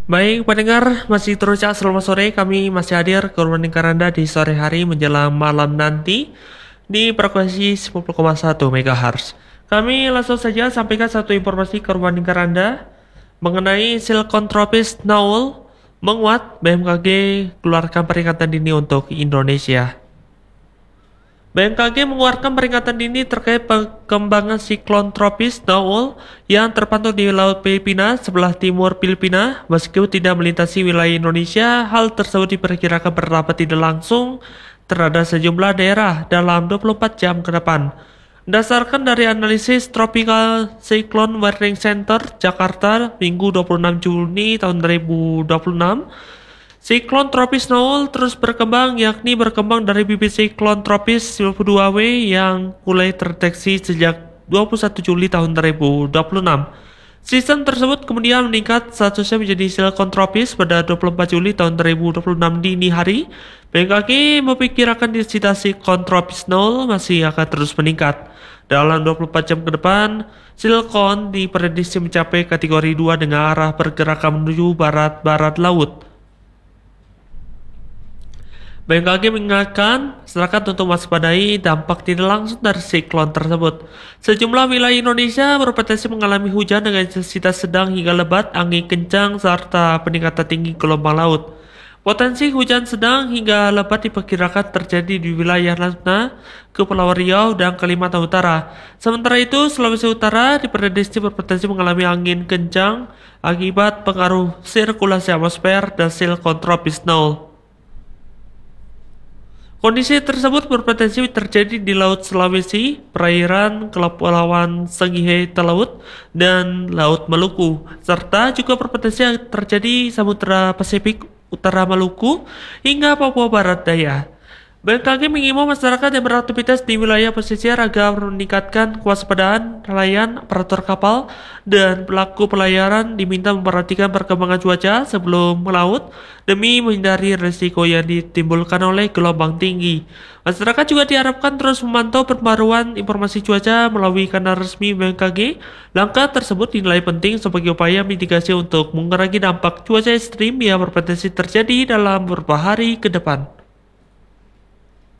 Baik pendengar, masih terus selamat sore. Kami masih hadir ke ruang lingkar Anda di sore hari menjelang malam nanti di frekuensi 10,1 MHz. Kami langsung saja sampaikan satu informasi ke ruang lingkar Anda mengenai Silicon Tropis Naul menguat. BMKG keluarkan peringatan dini untuk Indonesia. BMKG mengeluarkan peringatan dini terkait perkembangan siklon tropis Naul yang terpantau di Laut Filipina sebelah timur Filipina. Meskipun tidak melintasi wilayah Indonesia, hal tersebut diperkirakan berdampak tidak langsung terhadap sejumlah daerah dalam 24 jam ke depan. Berdasarkan dari analisis Tropical Cyclone Warning Center Jakarta Minggu 26 Juni tahun 2026, siklon tropis Naul terus berkembang, yakni berkembang dari bibit siklon tropis 52W yang mulai terdeteksi sejak 21 Juli tahun 2026. Sistem tersebut kemudian meningkat statusnya menjadi siklon tropis pada 24 Juli tahun 2026 dini hari. BMKG memperkirakan intensitas siklon tropis Naul masih akan terus meningkat. Dalam 24 jam ke depan, siklon diprediksi mencapai kategori 2 dengan arah pergerakan menuju barat-barat laut. BMKG mengingatkan masyarakat untuk waspadai dampak tidak langsung dari siklon tersebut. Sejumlah wilayah Indonesia berpotensi mengalami hujan dengan intensitas sedang hingga lebat, angin kencang, serta peningkatan tinggi gelombang laut. Potensi hujan sedang hingga lebat diperkirakan terjadi di wilayah Natuna, Kepulauan Riau, dan Kalimantan Utara. Sementara itu, Sulawesi Utara diprediksi berpotensi mengalami angin kencang akibat pengaruh sirkulasi atmosfer dan siklon tropis Naul. Kondisi tersebut berpotensi terjadi di Laut Sulawesi, perairan Kepulauan Sangihe Talaut, dan Laut Maluku, serta juga berpotensi terjadi Samudra Pasifik Utara Maluku hingga Papua Barat Daya. BMKG mengimbau masyarakat yang beraktivitas di wilayah pesisir agar meningkatkan kewaspadaan. Nelayan, operator kapal, dan pelaku pelayaran diminta memperhatikan perkembangan cuaca sebelum melaut demi menghindari risiko yang ditimbulkan oleh gelombang tinggi. Masyarakat juga diharapkan terus memantau perbaruan informasi cuaca melalui kanal resmi BMKG. Langkah tersebut dinilai penting sebagai upaya mitigasi untuk mengurangi dampak cuaca ekstrim yang berpotensi terjadi dalam beberapa hari ke depan.